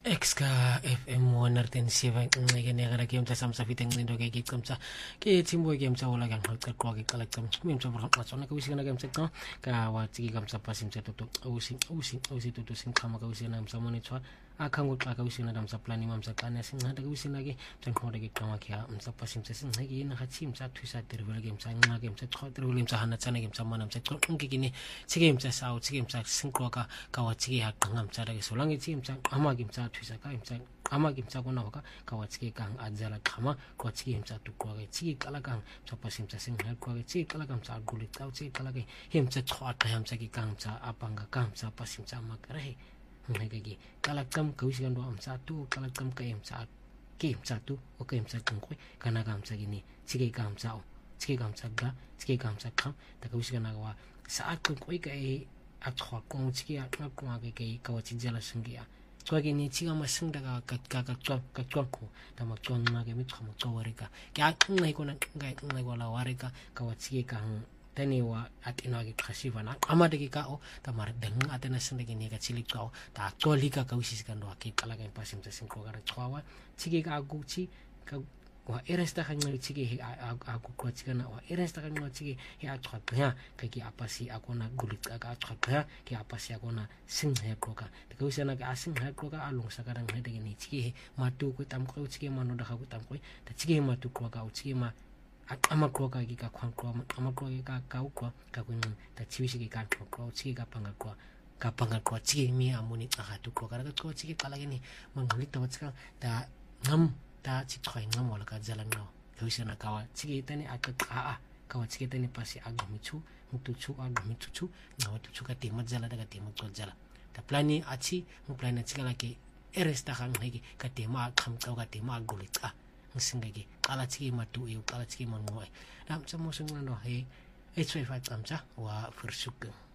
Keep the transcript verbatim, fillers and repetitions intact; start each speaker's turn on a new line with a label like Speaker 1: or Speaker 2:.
Speaker 1: Exka F M one ten seven ngeke negara ke mtsa samsa fiteng ndo ke ke tsamsa ke timbo ke mtsa ola ka ngqa kwa ke kala tsam mi mtsa bra tsona ka usina ke mtsa ka ka wa tsi ka mtsa pasi mtsa toto usi usi usi toto sin khama ka usina mtsa mone tswa akhango xa ka usina da mtsa plani mamsa kana sinqada ka usina ke mtsa khona ke qama ke mtsa pasi mtsa sinqe ke ina ga tsi mtsa thusa tirwele ke mtsa nqa ke mtsa tswa tirwele mtsa hana tsana ke mtsa mana mtsa tswa nke ke ne tsi ke mtsa sao tsi ke mtsa sinqwa ka ka wa tsi ha qanga mtsa ke solange tsi mtsa qama ke mtsa thusa ka mtsa ama ke mtsa kona ka ka wa tsi kang adzala qama kwa tsi mtsa tukwa ke tsi kala kang mtsa pasi mtsa sinqa kwa ke tsi kala kang mtsa guli tsa tsi kala ke he mtsa tswa ka mtsa ke kang mtsa apanga kang mtsa pasi mtsa makare ngeke ke kala kam ka usi ndo mtsa tu kala kam ka mtsa ke mtsa tu o ke mtsa kangwe kana ka mtsa ke ni tsi ke kang mtsa o tsi ke kang mtsa ga tsi ke kang mtsa kham ta ka usi kana wa sa a kangwe ka e a tswa ko tsi ke a twa kwa ke ke ka wa tsi jala singia tswa ke ni tsi ga masinga ka ka ka tswa ka tswa ko ta ma tswa nna ke mi tswa mo tswa wareka ke a nna iko na ngai ngai wala wareka ka wa tsi ke kang tani wa atina ke khasiva na amade ke ka o ta mar deng atena sinde ke ne ka chili tswa ta tsoli ka ka usi ka ndo ke kala ka pasim tsa sin ko ga tswa wa tsi ke ka gu tsi ka wa eresta ga ngwe tsi ke a ku kwa tsi kana wa eresta ga ngwe tsi ke a tswa ya ka ke apasi a kona guli ka ka tswa ya ke apasi a kona sing he ko ka ka usi na ka sing he ko ka a long sa ka rang he de ni tsi ke matu ko tam ko tsi ke mano da ga ko tam ko ta tsi ke matu ko ka o tsi ma ama kwa ka ka khwan kwa ama kwa ka ka kwa ka kun ta chiwishi ka ka kwa chi ka panga kwa ka panga kwa chi mi amuni ka tu kwa ka ka chi ka la ni mangli to tsaka ta ngam ta chi khoi ngam wala ka jalan no thusana ka wa chi tani aka ka a ka wa chi tani pasi aga mi chu mutu chu aga mi chu chu na wa tu chu ka te majala daga te mo jala ta plani achi mu plani chi ka la ke eresta kan hegi ka te ma kham ka ka te ma goli ka singagi kala tsi matu e kala tsi mon mo nam tsamo singno he e tsoi fa tsamcha wa fursuk